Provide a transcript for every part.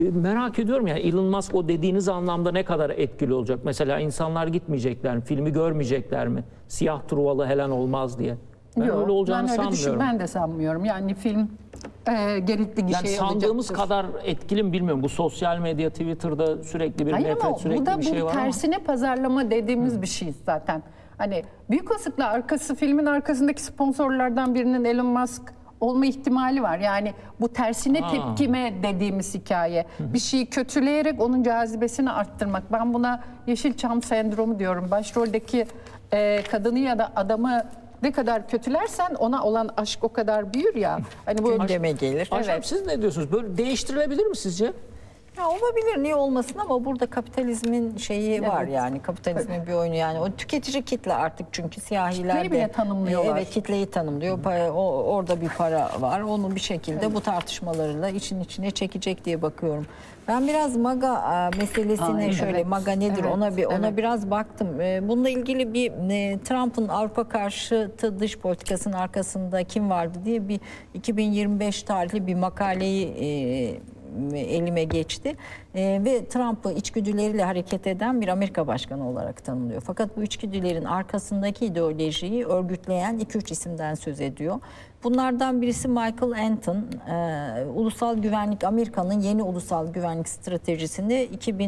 Merak ediyorum ya, Elon Musk o dediğiniz anlamda ne kadar etkili olacak? Mesela insanlar gitmeyecekler mi? Filmi görmeyecekler mi? Siyah Truvalı Helen olmaz diye. Ben Yok, öyle olacağını sanmıyorum. Ben de sanmıyorum. Yani film gerekli gişeye Yani sandığımız olacaktır. kadar etkili mi bilmiyorum. Bu sosyal medya, Twitter'da sürekli bir nefret, sürekli bir şey var ama. Tersine pazarlama dediğimiz bir şey zaten. Hani büyük olasılıkla filmin arkasındaki sponsorlardan birinin Elon Musk olma ihtimali var. Yani bu tersine tepkime dediğimiz hikaye. Bir şeyi kötüleyerek onun cazibesini arttırmak. Ben buna Yeşilçam sendromu diyorum. Başroldeki kadını ya da adamı ne kadar kötülersen ona olan aşk o kadar büyür ya. Hani bu gündeme gelir. Evet. Siz ne diyorsunuz? Böyle değiştirilebilir mi sizce? Ya olabilir, niye olmasın, ama burada kapitalizmin şeyi var yani, kapitalizmin bir oyunu, yani o tüketici kitle artık, çünkü siyahiler de kitleyi bile tanımlıyorlar. Evet, kitleyi tanımlıyor. Orada bir para var. Onu bir şekilde bu tartartışmalarıyla için içine çekecek diye bakıyorum. Ben biraz MAGA meselesine MAGA nedir ona biraz baktım. Bununla ilgili bir Trump'ın Avrupa karşıtı dış politikasının arkasında kim vardı diye bir 2025 tarihli bir makaleyi elime geçti. Ve Trump'ı içgüdüleriyle hareket eden bir Amerika başkanı olarak tanımlıyor. Fakat bu içgüdülerin arkasındaki ideolojiyi örgütleyen 2-3 isimden söz ediyor. Bunlardan birisi Michael Anton, ulusal güvenlik, Amerika'nın yeni ulusal güvenlik stratejisini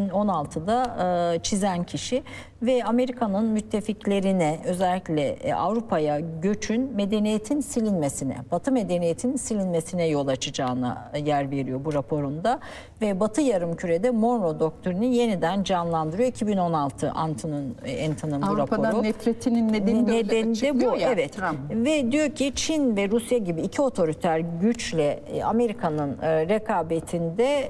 2016'da çizen kişi ve Amerika'nın müttefiklerine, özellikle Avrupa'ya göçün medeniyetin silinmesine, Batı medeniyetinin silinmesine yol açacağına yer veriyor bu raporunda ve Batı Yarımküre'de Monroe doktrinini yeniden canlandırıyor. 2016 Anton'un bu raporu. Avrupa'dan nefretinin nedeni de bu. Ya, evet. Trump. Ve diyor ki Çin ve Rusya gibi iki otoriter güçle Amerika'nın rekabetinde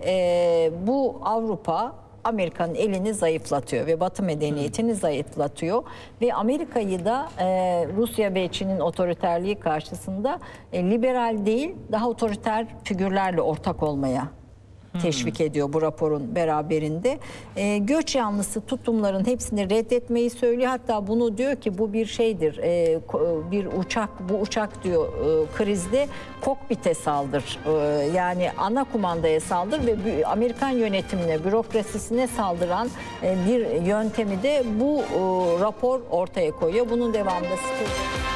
bu Avrupa Amerika'nın elini zayıflatıyor ve Batı medeniyetini zayıflatıyor ve Amerika'yı da Rusya ve Çin'in otoriterliği karşısında liberal değil, daha otoriter figürlerle ortak olmaya teşvik ediyor bu raporun beraberinde. Göç yanlısı tutumların hepsini reddetmeyi söylüyor. Hatta bunu diyor ki bu bir şeydir. Bir uçak, bu uçak diyor krizde kokpite saldır. Yani ana kumandaya saldır ve Amerikan yönetimine, bürokrasisine saldıran bir yöntemi de bu rapor ortaya koyuyor. Bunun devamında